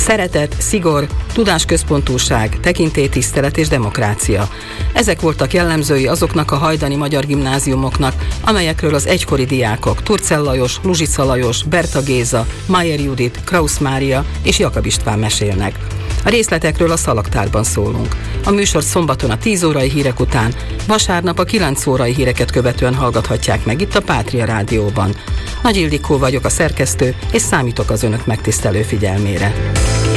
Szeretet, szigor, tudásközpontúság, tekintélytisztelet és demokrácia. Ezek voltak jellemzői azoknak a hajdani magyar gimnáziumoknak, amelyekről az egykori diákok Turcell Lajos, Luzsica Lajos, Berta Géza, Mayer Judit, Krausz Mária és Jakab István mesélnek. A részletekről a Szalagtárban szólunk. A műsor szombaton a 10 órai hírek után, vasárnap a 9 órai híreket követően hallgathatják meg itt a Pátria Rádióban. Nagy Ildikó vagyok, a szerkesztő, és számítok az önök megtisztelő figyelmére.